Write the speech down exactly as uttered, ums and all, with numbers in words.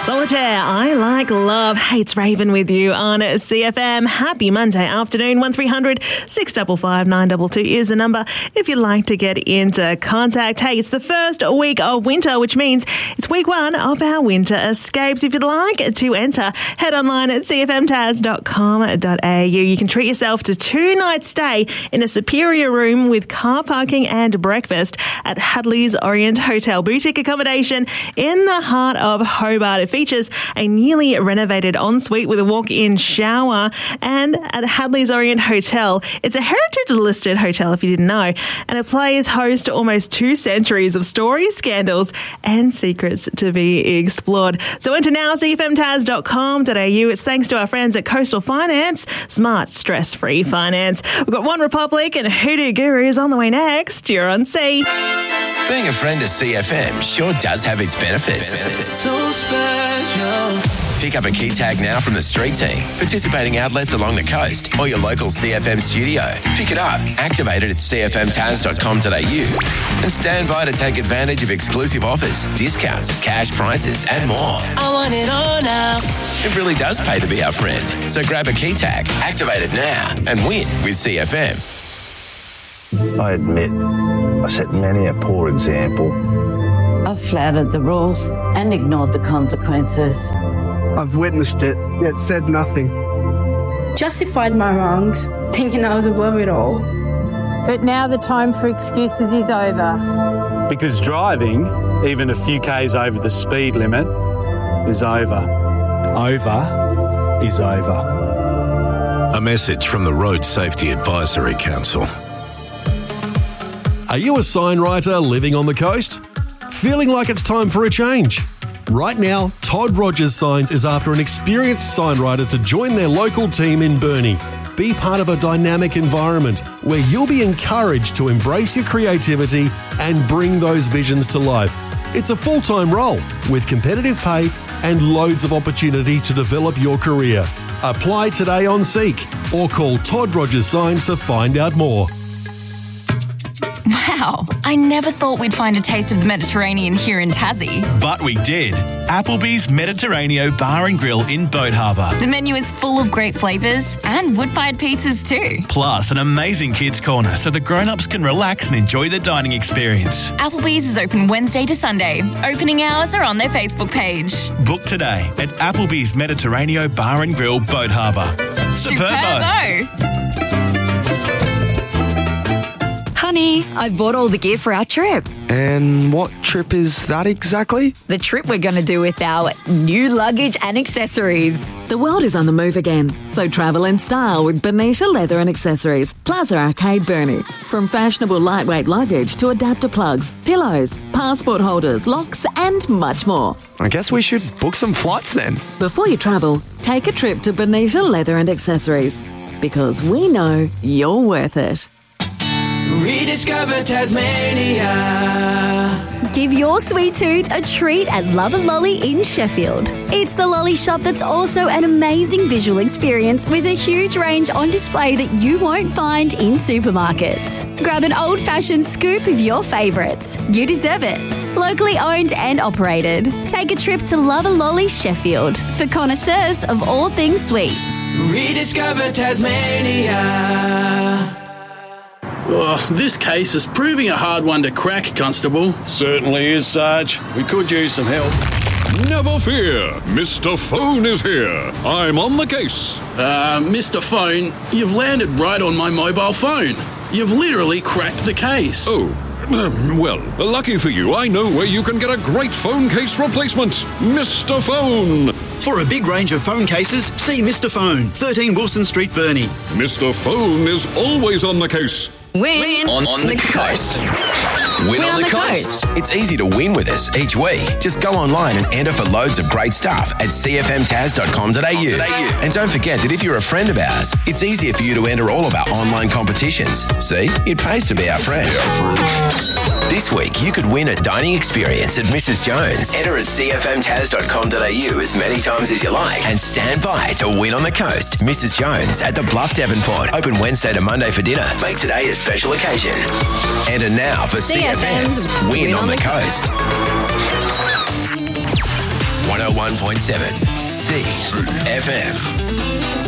Solitaire, I Like Love. Hey, it's Raven with you on C F M. Happy Monday afternoon. one three hundred six five five nine two two is the number if you'd like to get into contact. Hey, it's the first week of winter, which means it's week one of our winter escapes. If you'd like to enter, head online at c f m taz dot com dot a u. You can treat yourself to two nights stay in a superior room with car parking and breakfast at Hadley's Orient Hotel. Boutique accommodation in the heart of Hobart. It features a newly renovated ensuite with a walk-in shower, and at Hadley's Orient Hotel, it's a heritage-listed hotel if you didn't know, and it plays host to almost two centuries of stories, scandals and secrets to be explored. So enter now, c f m taz dot com dot a u. It's thanks to our friends at Coastal Finance, smart, stress-free finance. We've got One Republic and Hoodoo Gurus on the way next. You're on C. Being a friend of C F M sure does have its benefits. benefits. So special. Pick up a key tag now from the street team, participating outlets along the coast, or your local C F M studio. Pick it up, activate it at c f m taz dot com dot a u, and stand by to take advantage of exclusive offers, discounts, cash prices, and more. I want it all now. It really does pay to be our friend. So grab a key tag, activate it now, and win with C F M. I admit, I set many a poor example. I've flouted the rules and ignored the consequences. I've witnessed it, yet said nothing. Justified my wrongs, thinking I was above it all. But now the time for excuses is over. Because driving, even a few k's over the speed limit, is over. Over is over. A message from the Road Safety Advisory Council. Are you a sign writer living on the coast? Feeling like it's time for a change? Right now, Todd Rogers Signs is after an experienced sign writer to join their local team in Burnie. Be part of a dynamic environment where you'll be encouraged to embrace your creativity and bring those visions to life. It's a full-time role with competitive pay and loads of opportunity to develop your career. Apply today on Seek or call Todd Rogers Signs to find out more. Wow, I never thought we'd find a taste of the Mediterranean here in Tassie. But we did. Applebee's Mediterraneo Bar and Grill in Boat Harbour. The menu is full of great flavours and wood-fired pizzas too. Plus an amazing kids' corner so the grown-ups can relax and enjoy the dining experience. Applebee's is open Wednesday to Sunday. Opening hours are on their Facebook page. Book today at Applebee's Mediterraneo Bar and Grill, Boat Harbour. Superbo! Honey, I bought all the gear for our trip. And what trip is that exactly? The trip we're going to do with our new luggage and accessories. The world is on the move again, so travel in style with Bonita Leather and Accessories, Plaza Arcade Burnie. From fashionable lightweight luggage to adapter plugs, pillows, passport holders, locks and much more. I guess we should book some flights then. Before you travel, take a trip to Bonita Leather and Accessories, because we know you're worth it. Rediscover Tasmania. Give your sweet tooth a treat at Love a Lolly in Sheffield. It's the lolly shop that's also an amazing visual experience with a huge range on display that you won't find in supermarkets. Grab an old-fashioned scoop of your favourites. You deserve it. Locally owned and operated. Take a trip to Love a Lolly Sheffield for connoisseurs of all things sweet. Rediscover Tasmania. Oh, this case is proving a hard one to crack, Constable. Certainly is, Sarge. We could use some help. Never fear, Mister Phone is here. I'm on the case. Uh, Mister Phone, you've landed right on my mobile phone. You've literally cracked the case. Oh, well, lucky for you, I know where you can get a great phone case replacement. Mister Phone. For a big range of phone cases, see Mister Phone, thirteen Wilson Street, Burnie. Mister Phone is always on the case. Win on, on the, the coast. coast. Win, win on, on the, the coast. coast. It's easy to win with us each week. Just go online and enter for loads of great stuff at c f m taz dot com dot a u. And don't forget that if you're a friend of ours, it's easier for you to enter all of our online competitions. See, it pays to be our friend. This week, you could win a dining experience at Missus Jones. Enter at c f m taz dot com dot a u as many times as you like and stand by to win on the coast. Missus Jones at the Bluff Devonport. Open Wednesday to Monday for dinner. Make today a special occasion. Enter now for C F M's Win, Win on, on the, the Coast. coast. one oh one point seven C F M.